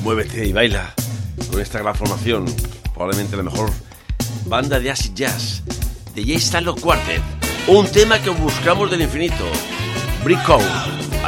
Muévete y baila con esta gran formación, probablemente la mejor banda de acid jazz, de J. Stanlock Quartet. Un tema que buscamos del infinito, Brick Code.